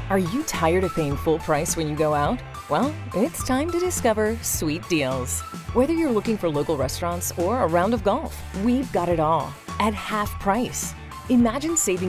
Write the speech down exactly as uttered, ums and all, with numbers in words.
Are you tired of paying full price when you go out? Well, it's time to discover Sweet Deals. Whether you're looking for local restaurants or a round of golf, we've got it all at half price. Imagine saving